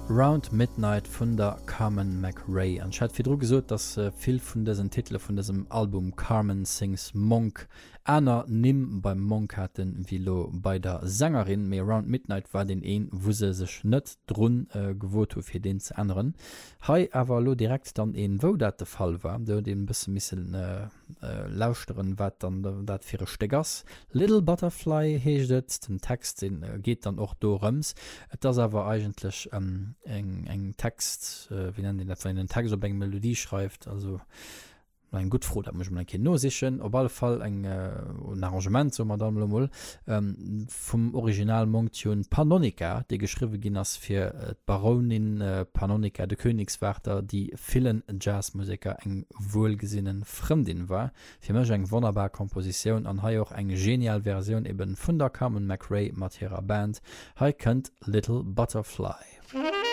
Round Midnight vun der Carmen McRae. An hat firdro gesot, dats vill vun dessen Titel vun diesem Album Carmen Sings Monk Äner nimm beim Monk hatten wie lo bei der Sängerin. Me Round Midnight war den een, wo se sech net drun gewot fir den ze anderen. Hei awer lo direkt dann en wo dat de Fall war, do den bisse missen lauschteen wat dann dat fir Steggers. Little Butterfly heecht den Text den geht dann och dorems. Das awer eigentlich eng Text wie nennen den einen Text op eng Melodie schreibt, also ein gut froh, dat muss man no sichchen op alle Fall eng un Arrangement so Madame Lomoll vum Original Monktun Panonica, de geschriwe gin ass fir Baronin Panonica de Königswärter, die vielen Jazzmusiker eng wohlgesinnen Fremdin war. Fir mech eng wunderbar Komposition an hai auch eng genial Version eben vun der Carmen McRae mat ihrer Band. Hai könnt Little Butterfly.